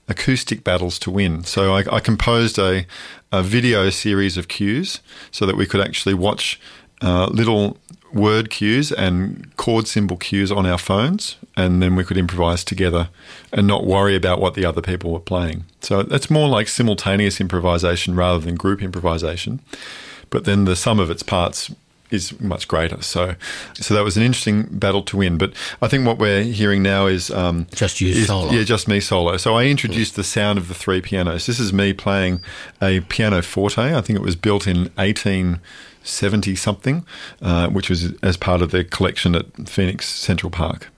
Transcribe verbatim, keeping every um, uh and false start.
acoustic battles to win. So I, I composed a, a video series of cues so that we could actually watch uh, little word cues and chord symbol cues on our phones, and then we could improvise together and not worry about what the other people were playing. So that's more like simultaneous improvisation rather than group improvisation. But then the sum of its parts is much greater. So so that was an interesting battle to win. But I think what we're hearing now is... Um, just you is, solo. Yeah, just me solo. So I introduced the sound of the three pianos. This is me playing a piano forte. I think it was built in eighteen seventy something, uh, which was as part of the collection at Phoenix Central Park.